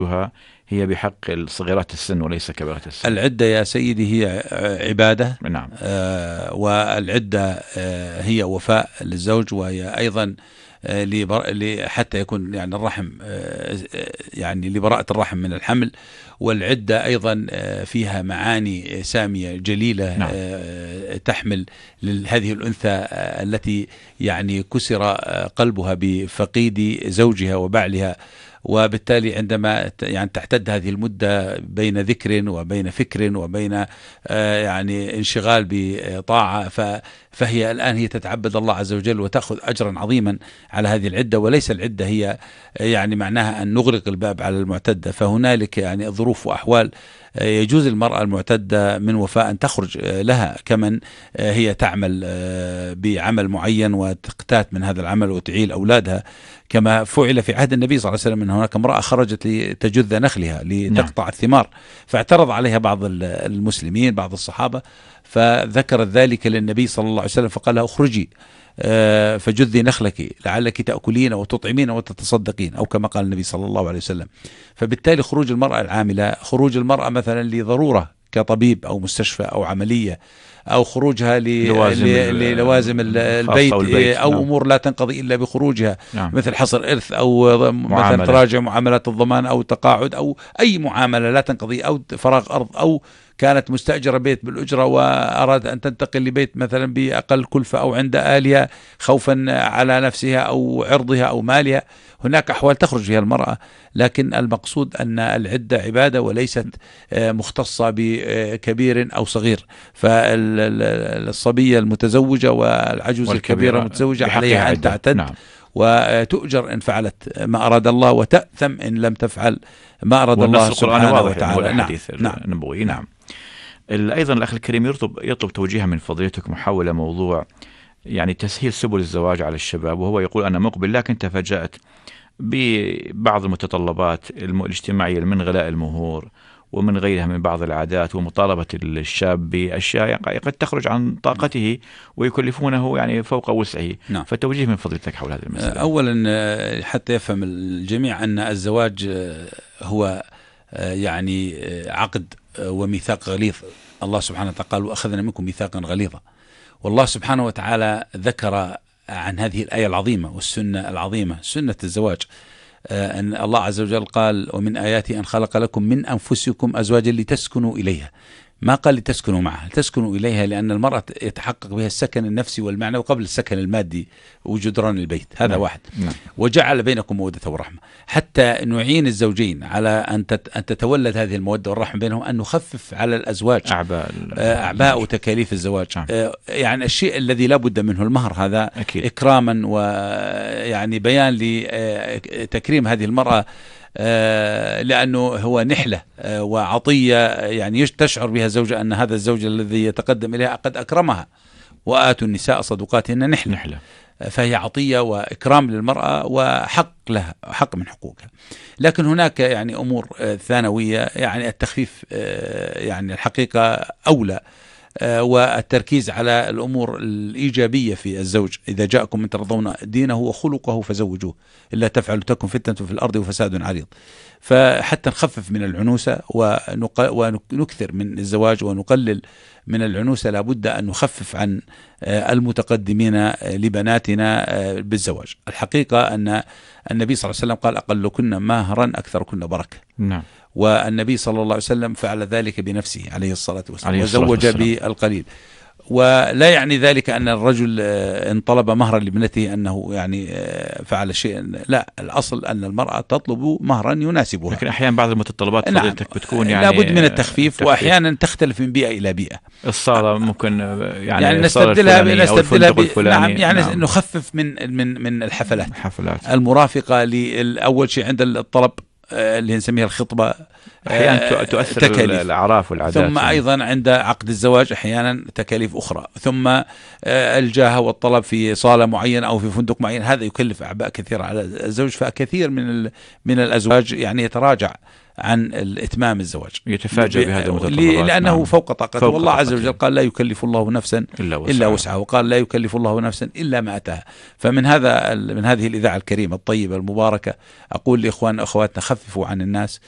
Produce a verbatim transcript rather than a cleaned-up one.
هي بحق الصغيرات السن وليس كبيرات السن؟ العدة يا سيدي هي عبادة. نعم. آه والعدة آه هي وفاء للزوج، وهي أيضا آه حتى يكون يعني الرحم آه يعني لبراءة الرحم من الحمل. والعدة أيضا آه فيها معاني سامية جليلة. نعم. آه تحمل لهذه الأنثى آه التي يعني كسر آه قلبها بفقيد زوجها وبعلها، وبالتالي عندما يعني تعتد هذه المدة بين ذكر وبين فكر وبين آه يعني انشغال بطاعة، فهي الآن هي تتعبد الله عز وجل وتأخذ أجرا عظيما على هذه العدة. وليس العدة هي يعني معناها أن نغلق الباب على المعتدة، فهنالك يعني ظروف وأحوال يجوز المرأة المعتدة من وفاء أن تخرج لها، كمن هي تعمل بعمل معين وتقتات من هذا العمل وتعيل أولادها، كما فعل في عهد النبي صلى الله عليه وسلم، أن هناك امرأة خرجت لتجذ نخلها لتقطع الثمار، فاعترض عليها بعض المسلمين بعض الصحابة، فذكرت ذلك للنبي صلى الله عليه وسلم فقال لها اخرجي فجذي نخلك لعلك تأكلين وتطعمين وتتصدقين، أو كما قال النبي صلى الله عليه وسلم. فبالتالي خروج المرأة العاملة، خروج المرأة مثلا لضرورة كطبيب أو مستشفى أو عملية، أو خروجها للوازم البيت أو نعم. أمور لا تنقضي إلا بخروجها، نعم. مثل حصر إرث أو معاملة. مثلا تراجع معاملات الضمان أو تقاعد أو أي معاملة لا تنقضي، أو فراغ أرض، أو كانت مستأجرة بيت بالأجرة وأراد أن تنتقل لبيت مثلا بأقل كلفة أو عند أهلها خوفا على نفسها أو عرضها أو مالها. هناك أحوال تخرج فيها المرأة، لكن المقصود أن العدة عبادة وليست مختصة بكبير أو صغير. فالصبية المتزوجة والعجوز الكبيرة المتزوجة عليها أن تعتد، نعم. وتؤجر إن فعلت ما أراد الله، وتأثم إن لم تفعل ما أراد الله سبحانه وتعالى. نعم. نعم. النبوي. نعم. أيضا الأخ الكريم يطلب, يطلب توجيها من فضيلتكم حول موضوع يعني تسهيل سبل الزواج على الشباب، وهو يقول أنا مقبل لكن تفاجأت ببعض المتطلبات الاجتماعية من غلاء المهور ومن غيرها من بعض العادات، ومطالبة الشاب بأشياء قد تخرج عن طاقته ويكلفونه يعني فوق وسعه. نعم. فتوجيه من فضلتك حول هذه المسألة. أولا حتى يفهم الجميع أن الزواج هو يعني عقد وميثاق غليظ. الله سبحانه وتعالى قال وأخذنا منكم ميثاقا غليظا، والله سبحانه وتعالى ذكر عن هذه الآية العظيمة والسنة العظيمة، سنة الزواج، أن الله عز وجل قال ومن آياته أن خلق لكم من أنفسكم أزواجا لتسكنوا إليها. ما قال لتسكنوا معها، تسكنوا إليها لأن المرأة يتحقق بها السكن النفسي والمعنوي قبل السكن المادي وجدران البيت، هذا نعم. واحد نعم. وجعل بينكم مودة ورحمة، حتى نعين الزوجين على أن تتولد هذه المودة والرحمة بينهم، أن نخفف على الأزواج أعباء, أعباء وتكاليف الزواج. نعم. يعني الشيء الذي لا بد منه المهر، هذا أكيد. إكراما ويعني بيان لتكريم هذه المرأة، آه لأنه هو نحلة آه وعطية يعني تشعر بها الزوجة أن هذا الزوج الذي يتقدم إليها قد أكرمها، وآتوا النساء صدقاتهن نحلة, نحلة. آه فهي عطية وإكرام للمرأة وحق لها، حق من حقوقها. لكن هناك يعني أمور آه ثانوية، يعني التخفيف آه يعني الحقيقة أولى، آه والتركيز على الأمور الإيجابية في الزوج. إذا جاءكم من ترضون دينه وخلقه فزوجوه إلا تفعلوا تكن فتنة في الأرض وفساد عريض. فحتى نخفف من العنوسة ونكثر من الزواج ونقلل من العنوسة، لابد أن نخفف عن المتقدمين لبناتنا بالزواج. الحقيقة أن النبي صلى الله عليه وسلم قال أقلكن مهرا أكثركن بركة. نعم. والنبي صلى الله عليه وسلم فعل ذلك بنفسه عليه الصلاة والسلام، وزوج بالقليل. ولا يعني ذلك أن الرجل إن طلب مهرا لابنته أنه يعني فعل شيئا، لا، الأصل أن المرأة تطلب مهرا يناسبها. لكن أحيانا بعض المتطلبات نعم. فضيلتك بتكون يعني لابد من التخفيف, التخفيف. وأحيانا تختلف من بيئة إلى بيئة. الصالة ممكن يعني, يعني نستبدلها نستبدلها ب... نعم يعني نعم. نخفف من من من الحفلات الحفلات المرافقة لأول شيء عند الطلب اللي نسميها الخطبة، أحيانا تؤثر تكاليف. الأعراف والعادات. ثم أيضا عند عقد الزواج أحيانا تكاليف أخرى، ثم الجاه والطلب في صالة معينة أو في فندق معين، هذا يكلف أعباء كثيرة على الزوج. فكثير من من الأزواج يعني يتراجع عن الإتمام الزواج، يتفاجأ بهذا المتطلبات لأنه نعم. فوق طاقته. والله عز وجل قال لا يكلف الله نفسا إلا وسعها, إلا وسعها، وقال لا يكلف الله نفسا إلا ما أتاها. فمن هذا من هذه الإذاعة الكريمة الطيبة المباركة أقول لإخواننا وأخواتنا خففوا عن الناس،